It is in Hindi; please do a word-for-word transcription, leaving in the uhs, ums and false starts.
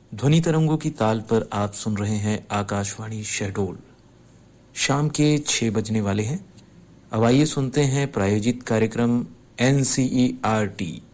ध्वनि तरंगों की ताल पर आप सुन रहे हैं आकाशवाणी शहडोल। शाम के छह बजने वाले हैं। अब आइए सुनते हैं प्रायोजित कार्यक्रम N C E R T